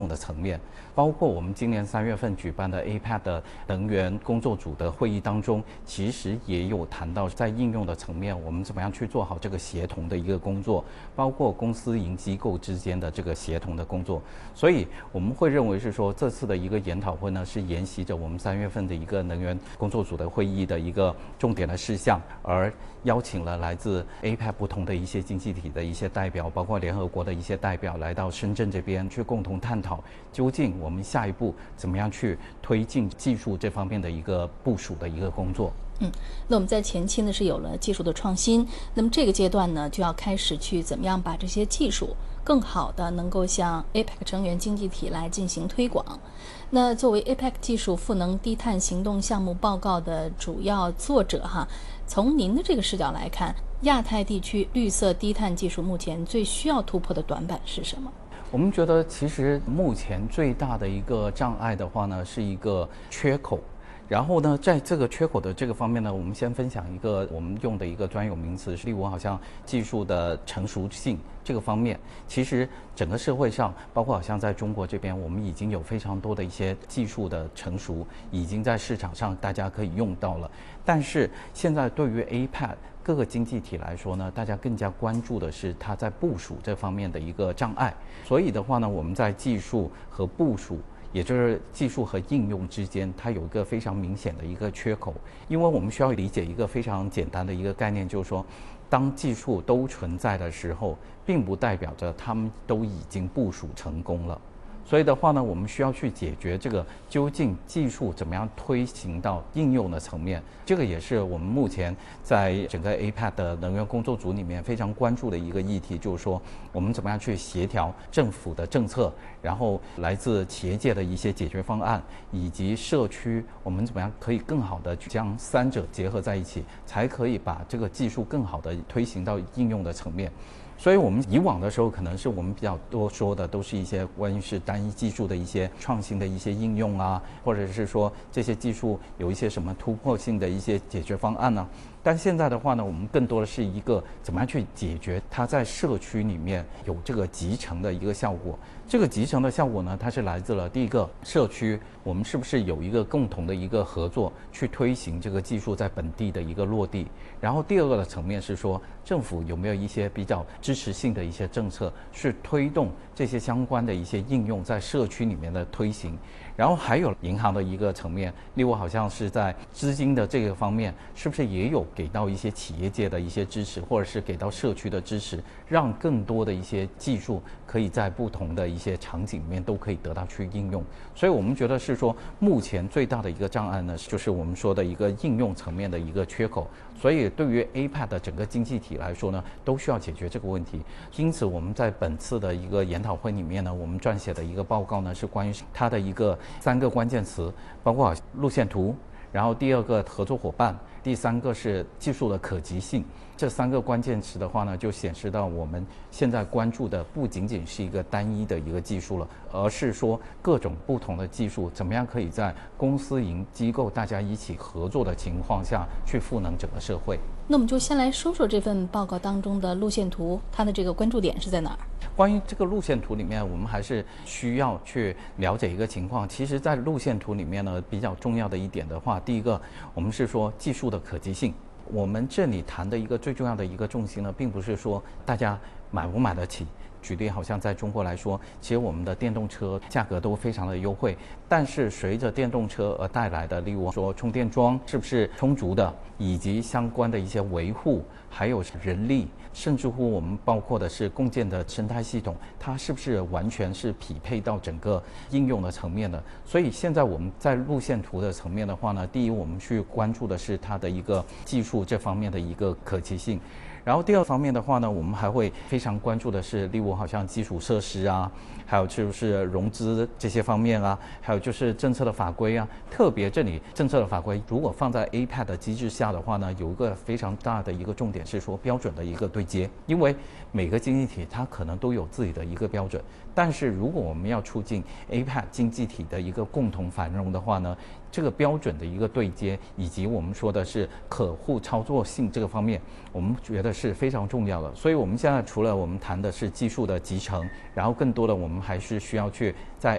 的层面，包括我们今年3月份举办的 APEC 的能源工作组的会议当中，其实也有谈到在应用的层面，我们怎么样去做好这个协同的一个工作，包括公私营机构之间的这个协同的工作。所以我们会认为是说，这次的一个研讨会呢，是沿袭着我们3月份的一个能源工作组的会议的一个重点的事项，而邀请了来自 APEC 不同的一些经济体的一些代表，包括联合国的一些代表来到深圳这边去共同探讨，究竟我们下一步怎么样去推进技术这方面的一个部署的一个工作。 那我们在前期呢是有了技术的创新，那么这个阶段呢就要开始去怎么样把这些技术更好的能够向 APEC 成员经济体来进行推广。那作为 APEC 技术赋能低碳行动项目报告的主要作者从您的这个视角来看，亚太地区绿色低碳技术目前最需要突破的短板是什么？ 我们觉得其实目前最大的一个障碍的话呢，是一个缺口。然后呢，在这个缺口的这个方面呢，我们先分享一个我们用的一个专有名词，例如好像技术的成熟性这个方面。其实整个社会上，包括好像在中国这边，我们已经有非常多的一些技术的成熟，已经在市场上大家可以用到了。但是现在对于 APEC 各个经济体来说呢，大家更加关注的是它在部署这方面的一个障碍。所以的话呢，我们在技术和部署，也就是技术和应用之间，它有一个非常明显的一个缺口。因为我们需要理解一个非常简单的一个概念，就是说，当技术都存在的时候，并不代表着他们都已经部署成功了。所以的话呢，我们需要去解决这个究竟技术怎么样推行到应用的层面，这个也是我们目前在整个 APEC 的能源工作组里面非常关注的一个议题，就是说我们怎么样去协调政府的政策，然后来自企业界的一些解决方案，以及社区，我们怎么样可以更好的将三者结合在一起，才可以把这个技术更好的推行到应用的层面。所以我们以往的时候，可能是我们比较多说的都是一些关于是单一技术的一些创新的一些应用啊，或者是说这些技术有一些什么突破性的一些解决方案呢？但现在的话呢，我们更多的是一个怎么样去解决它在社区里面有这个集成的一个效果。这个集成的效果呢，它是来自了第一个社区，我们是不是有一个共同的一个合作去推行这个技术在本地的一个落地。然后第二个的层面是说，政府有没有一些比较支持性的一些政策，是推动这些相关的一些应用在社区里面的推行。然后还有银行的一个层面，例如好像是在资金的这个方面，是不是也有给到一些企业界的一些支持，或者是给到社区的支持，让更多的一些技术可以在不同的一些场景里面都可以得到去应用。所以我们觉得是说，目前最大的一个障碍呢，就是我们说的一个应用层面的一个缺口。所以对于 APEC 的整个经济体来说呢，都需要解决这个问题。因此我们在本次的一个研讨会里面呢，我们撰写的一个报告呢，是关于它的一个3个关键词，包括路线图，然后第二个合作伙伴，第三个是技术的可及性。这3个关键词的话呢，就显示到我们现在关注的不仅仅是一个单一的一个技术了，而是说各种不同的技术怎么样可以在公私营机构大家一起合作的情况下去赋能整个社会。 那我们就先来说说这份报告当中的路线图，它的这个关注点是在哪儿？ 关于这个路线图里面，我们还是需要去了解一个情况。其实在路线图里面呢，比较重要的一点的话，第一个我们是说技术的可及性。我们这里谈的一个最重要的一个重心呢，并不是说大家买不买得起。举例好像在中国来说，其实我们的电动车价格都非常的优惠，但是随着电动车而带来的，例如说充电桩是不是充足的，以及相关的一些维护，还有人力，甚至乎我们包括的是共建的生态系统，它是不是完全是匹配到整个应用的层面的。所以现在我们在路线图的层面的话呢，第一我们去关注的是它的一个技术这方面的一个可及性。然后第二方面的话呢，我们还会非常关注的是，例如好像基础设施啊，还有就是融资这些方面啊，还有就是政策的法规啊。特别这里政策的法规如果放在 APEC 的机制下的话呢，有一个非常大的一个重点是说标准的一个对接。因为每个经济体它可能都有自己的一个标准，但是如果我们要促进 APEC 经济体的一个共同繁荣的话呢，这个标准的一个对接，以及我们说的是可互操作性这个方面，我们觉得个是非常重要的。所以我们现在除了我们谈的是技术的集成，然后更多的我们还是需要去在